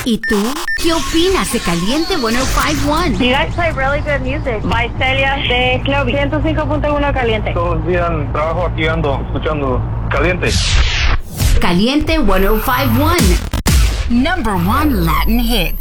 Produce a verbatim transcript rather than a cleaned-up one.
¿Y tú? ¿Qué opinas de Caliente ciento cincuenta y uno? You guys play really good music. By Celia de Club ciento cinco punto uno Caliente. Todos los días trabajo aquí ando, escuchando Caliente. Caliente ciento cincuenta y uno. Number one Latin hit.